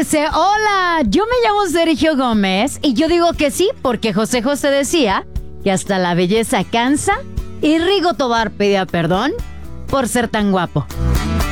dice, hola, yo me llamo Sergio Gómez y yo digo que sí porque José José decía que hasta la belleza cansa y Rigo Tobar pedía perdón por ser tan guapo.